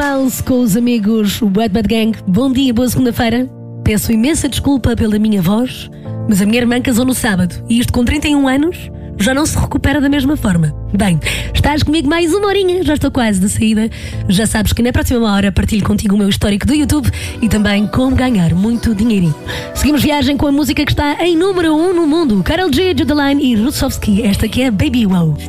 Miles com os amigos Wet Bad Gang. Bom dia, boa segunda-feira. Peço imensa desculpa pela minha voz, mas a minha irmã casou no sábado e isto com 31 anos já não se recupera da mesma forma. Bem, estás comigo mais uma horinha, já estou quase de saída. Já sabes que na próxima hora partilho contigo o meu histórico do YouTube e também como ganhar muito dinheirinho. Seguimos viagem com a música que está em número 1 no mundo. Karol G, Judeline e Russovski. Esta aqui é Baby Wow.